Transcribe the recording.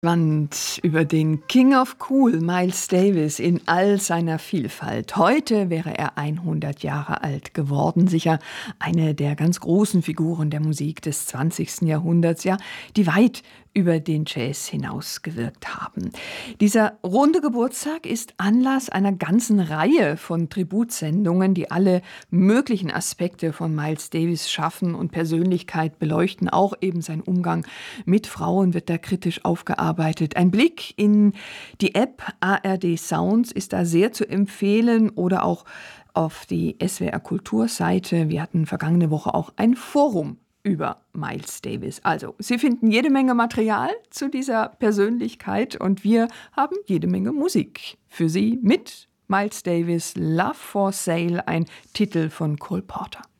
Wand über den King of Cool, Miles Davis, in all seiner Vielfalt. Heute wäre er 100 Jahre alt geworden, sicher eine der ganz großen Figuren der Musik des 20. Jahrhunderts, ja, die weit über den Jazz hinaus gewirkt haben. Dieser runde Geburtstag ist Anlass einer ganzen Reihe von Tributsendungen, die alle möglichen Aspekte von Miles Davis Schaffen und Persönlichkeit beleuchten. Auch eben sein Umgang mit Frauen wird da kritisch aufgearbeitet. Ein Blick in die App ARD Sounds ist da sehr zu empfehlen oder auch auf die SWR Kulturseite. Wir hatten vergangene Woche auch ein Forum über Miles Davis. Also, Sie finden jede Menge Material zu dieser Persönlichkeit und wir haben jede Menge Musik für Sie mit Miles Davis, Love for Sale, ein Titel von Cole Porter.